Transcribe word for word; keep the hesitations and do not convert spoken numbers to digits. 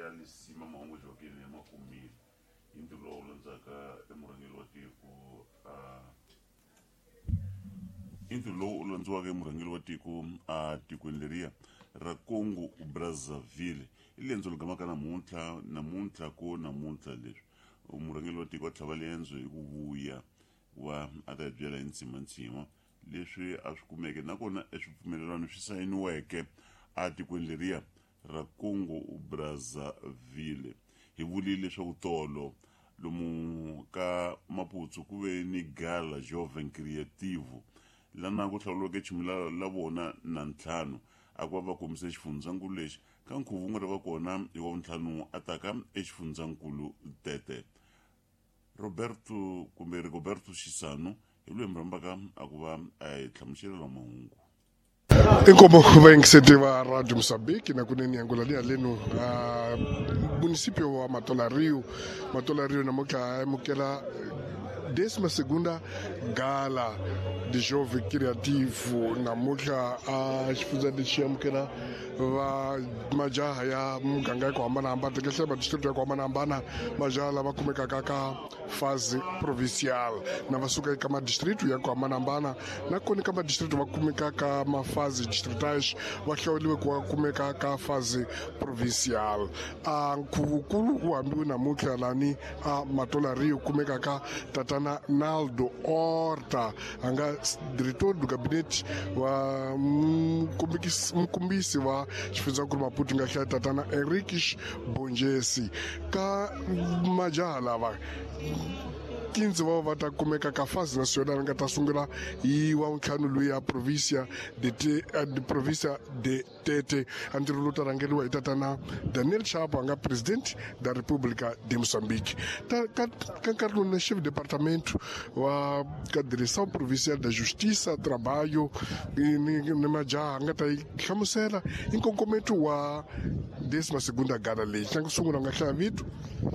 ya lisima maungu jokini makumili into lo lanzaka emurangeli wa tiko uh, into lo lanzwa ke murangeli wa tiko a tiko leria ra Congo Brazzaville ilenzo ligamaka namuntlha namuntlha ko namuntlha leswi umurangeli wa tiko tlhava lenzo hi ku vuya wa ata byela intsima ntsima leswi a swi kumeke nakona eswipfumelelano swi sayiniweke a tiko leria ra Congo Brazzaville hi vulile leswaku tolo lomu ka Maputsu ku ve ni gala Jovem Creativo lana ku hlawuleke chimila la vona na ntlhanu akwa va komise xifundzhankulu lexi ka nkhuvo n'we va kona hi wa ntlhanu ataka exifundzhankulu tete Roberto kumbe Roberto Shisano hi lweyi mrambaka akuva a hi hlamuxelela mahungu Inkomo vaingiseti va Radio Moçambique na kuneni angolani lenu a município wa Matola Rio Matola Rio na moka amukela décima segunda gala de Jovem Criativo na moka a xifundzha lexi amukela va majaha ya muganga ya ku hambanahambana tikehlela madistrict ya ku hambanahambana majaha lava kumekaka ka fase provincial na va suka eka madistrict ya ku hambanahambana nakona ka madistrict va kumeka ka mafase distritais va hlawuliwe ku va kumeka ka fase provincial a nkhuvunkulu wu hambiwe namuntlha lani a Matola Rio kumeka ka tatana Naldo Horta a nga diretor do gabinete wa mukombisi wa xifundzhankulu Maputo nga hlaya tatana Henriques Bonjesi ka majaha lava quinze va va ta kumeka ka fase nacional nga ta sungula hi wa ntlhanu loyi ya provincia de te, de provincia de Tete andiri lo ta rangeliwa hi tatana Daniel Chapo a nga president da República de Moçambique ta ka ka nkarhi lowu na chef departamento wa ka direção provincial da justiça trabalho ni ni majaha nga ta hlamusela hi nkongometo wa décima segunda gala leyi xa ku sungula nga hlaya vito